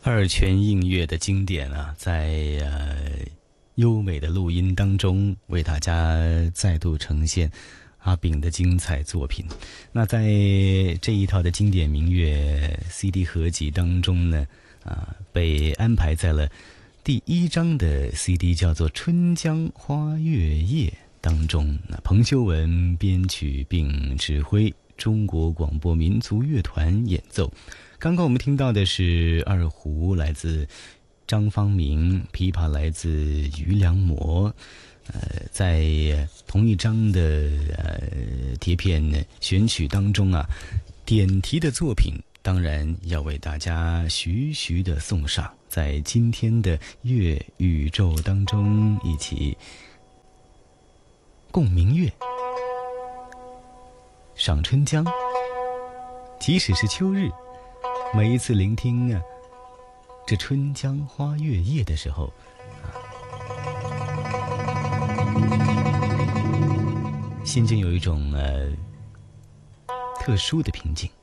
二泉映月的经典啊，在优美的录音当中为大家再度呈现阿炳的精彩作品。那在这一套的经典民乐 CD 合集当中呢，被安排在了第1章的 CD 叫做《春江花月夜》当中。那彭修文编曲并指挥，中国广播民族乐团演奏。刚刚我们听到的是二胡来自张方明，琵琶来自于良模。在同一张的碟片选曲当中啊，点题的作品当然要为大家徐徐的送上，在今天的乐宇宙当中一起共明月，赏春江。即使是秋日，每一次聆听这春江花月夜的时候，心中有一种特殊的平静。